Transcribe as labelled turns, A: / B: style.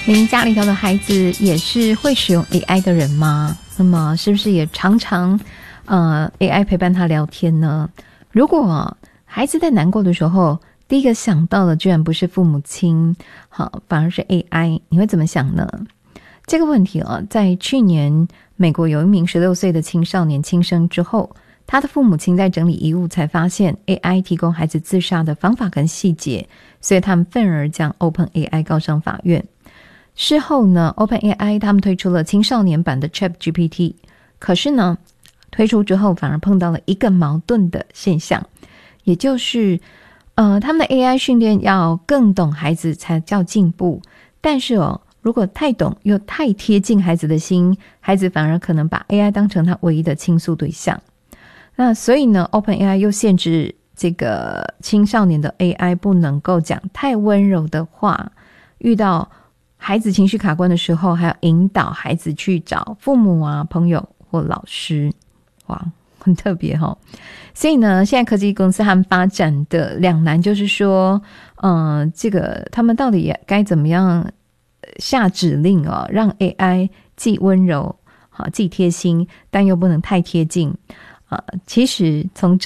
A: 您家里头的孩子也是会使用 AI 的人吗？那么是不是也常常AI 陪伴他聊天呢？如果孩子在难过的时候，第一个想到的居然不是父母亲，好，反而是 AI， 你会怎么想呢？这个问题在去年美国有一名16岁的青少年轻生之后，他的父母亲在整理遗物才发现 AI 提供孩子自杀的方法跟细节，所以他们愤而将 OpenAI 告上法院。事后呢 OpenAI 他们推出了青少年版的 ChatGPT， 可是呢推出之后反而碰到了一个矛盾的现象，也就是他们的 AI 训练要更懂孩子才叫进步，但是如果太懂又太贴近孩子的心，孩子反而可能把 AI 当成他唯一的倾诉对象。那所以呢 OpenAI 又限制这个青少年的 AI 不能够讲太温柔的话，遇到孩子情绪卡关的时候，还要引导孩子去找父母啊、朋友或老师。哇，很特别齁。所以呢，现在科技公司他们发展的两难就是说，这个他们到底也该怎么样下指令让 AI 既温柔、既贴心，但又不能太贴近。其实从